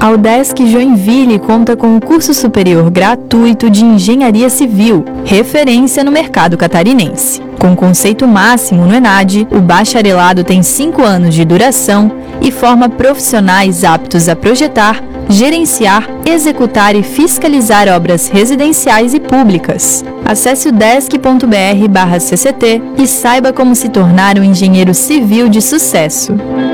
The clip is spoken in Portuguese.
A UDESC Joinville conta com um curso superior gratuito de Engenharia Civil, referência no mercado catarinense. Com conceito máximo no ENAD, o bacharelado tem 5 anos de duração e forma profissionais aptos a projetar, gerenciar, executar e fiscalizar obras residenciais e públicas. Acesse udesc.br/cct e saiba como se tornar um engenheiro civil de sucesso.